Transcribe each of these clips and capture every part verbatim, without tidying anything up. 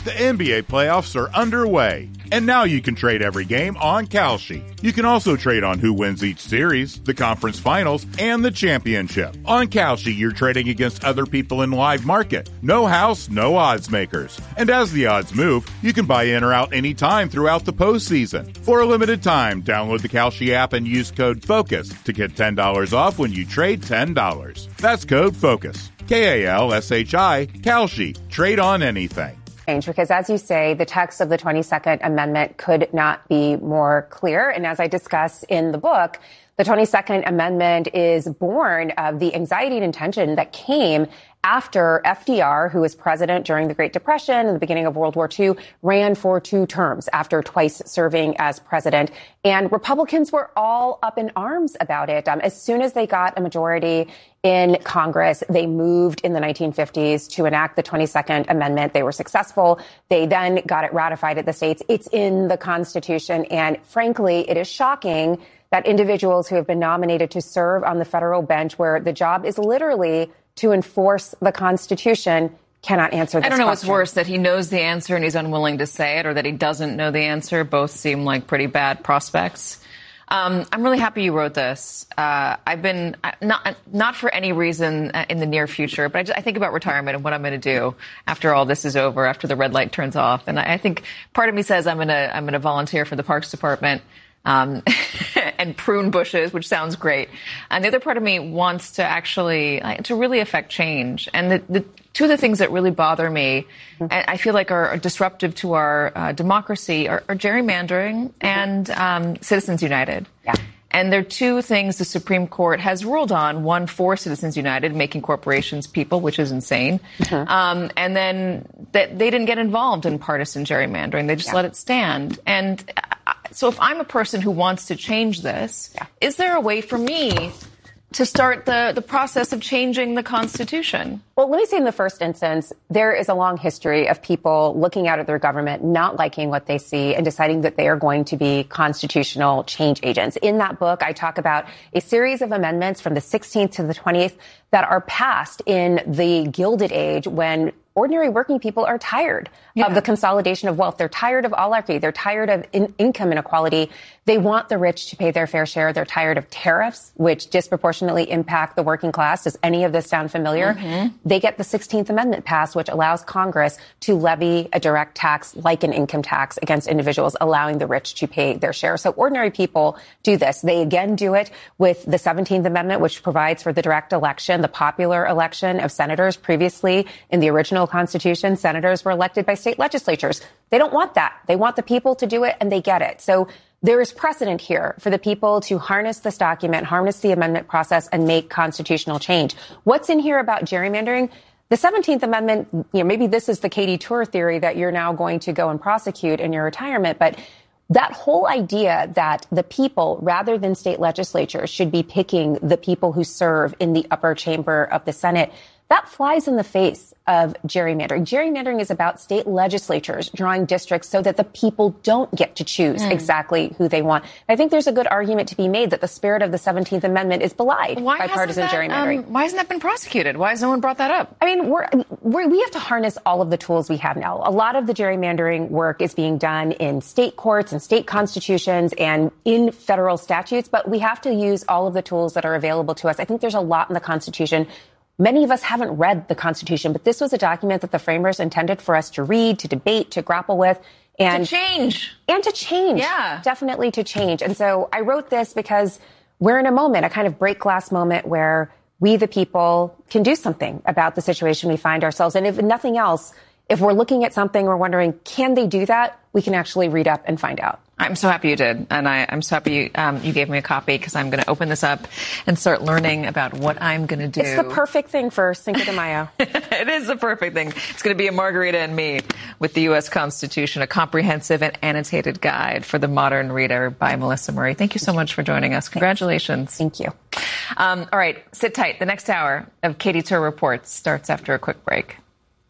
The N B A playoffs are underway, and now you can trade every game on Kalshi. You can also trade on who wins each series, the conference finals, and the championship. On Kalshi, you're trading against other people in live market. No house, no odds makers. And as the odds move, you can buy in or out anytime throughout the postseason. For a limited time, download the Kalshi app and use code FOCUS to get ten dollars off when you trade ten dollars. That's code FOCUS. K A L S H I, Kalshi. Trade on anything. Because as you say, the text of the twenty-second Amendment could not be more clear. And as I discuss in the book, the twenty-second Amendment is born of the anxiety and tension that came after F D R, who was president during the Great Depression and the beginning of World War Two, ran for two terms after twice serving as president. And Republicans were all up in arms about it. Um, as soon as they got a majority in Congress, they moved in the nineteen fifties to enact the twenty-second Amendment. They were successful. They then got it ratified at the states. It's in the Constitution. And frankly, it is shocking that individuals who have been nominated to serve on the federal bench, where the job is literally to enforce the Constitution, cannot answer this I don't know question. what's worse, that he knows the answer and he's unwilling to say it, or that he doesn't know the answer. Both seem like pretty bad prospects. Um, I'm really happy you wrote this. Uh, I've been not not for any reason in the near future, but I, just, I think about retirement and what I'm going to do after all this is over, after the red light turns off. And I, I think part of me says I'm going to I'm going to volunteer for the Parks Department. Um, and prune bushes, which sounds great. And the other part of me wants to actually, uh, to really affect change. And the, the two of the things that really bother me, mm-hmm. and I feel like are, are disruptive to our uh, democracy, are, are gerrymandering mm-hmm. and um, Citizens United. Yeah. And there are two things the Supreme Court has ruled on. One for Citizens United, making corporations people, which is insane. Mm-hmm. Um, and then that they didn't get involved in partisan gerrymandering. They just yeah. let it stand. And so if I'm a person who wants to change this, yeah. is there a way for me to start the, the process of changing the Constitution? Well, let me say in the first instance, there is a long history of people looking out at their government, not liking what they see, and deciding that they are going to be constitutional change agents. In that book, I talk about a series of amendments from the sixteenth to the twentieth that are passed in the Gilded Age, when ordinary working people are tired yeah. of the consolidation of wealth. They're tired of oligarchy. They're tired of in- income inequality. They want the rich to pay their fair share. They're tired of tariffs, which disproportionately impact the working class. Does any of this sound familiar? Mm-hmm. They get the sixteenth Amendment passed, which allows Congress to levy a direct tax like an income tax against individuals, allowing the rich to pay their share. So ordinary people do this. They again do it with the seventeenth Amendment, which provides for the direct election, the popular election of senators. Previously, in the original Constitution, senators were elected by state legislatures. They don't want that. They want the people to do it, and they get it. So there is precedent here for the people to harness this document, harness the amendment process, and make constitutional change. What's in here about gerrymandering? The seventeenth Amendment, you know, maybe this is the Katie Tour theory that you're now going to go and prosecute in your retirement, but that whole idea that the people, rather than state legislatures, should be picking the people who serve in the upper chamber of the Senate, that flies in the face of gerrymandering. Gerrymandering is about state legislatures drawing districts so that the people don't get to choose mm. exactly who they want. I think there's a good argument to be made that the spirit of the seventeenth Amendment is belied why by partisan that, gerrymandering. Um, why hasn't that been prosecuted? Why has no one brought that up? I mean, we're, we're, we have to harness all of the tools we have now. A lot of the gerrymandering work is being done in state courts and state constitutions and in federal statutes, but we have to use all of the tools that are available to us. I think there's a lot in the Constitution. Many of us haven't read the Constitution, but this was a document that the framers intended for us to read, to debate, to grapple with. And to change. And to change. Yeah. Definitely to change. And so I wrote this because we're in a moment, a kind of break glass moment where we, the people, can do something about the situation we find ourselves in. If nothing else, if we're looking at something, we're wondering, can they do that? We can actually read up and find out. I'm so happy you did. And I, I'm so happy you, um, you gave me a copy, because I'm going to open this up and start learning about what I'm going to do. It's the perfect thing for Cinco de Mayo. It is the perfect thing. It's going to be a margarita and me with the U S Constitution, a comprehensive and annotated guide for the modern reader by Melissa Murray. Thank you so much for joining us. Congratulations. Thank you. Um, all right. Sit tight. The next hour of Katie Tour Reports starts after a quick break.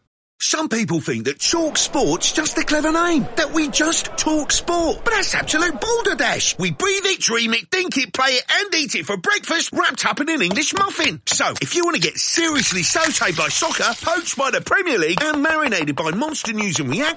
Some people think that Talk Sport's just a clever name, that we just talk sport. But that's absolute balderdash. We breathe it, dream it, think it, play it, and eat it for breakfast, wrapped up in an English muffin. So, if you want to get seriously sautéed by soccer, poached by the Premier League, and marinated by Monster News and Reaction,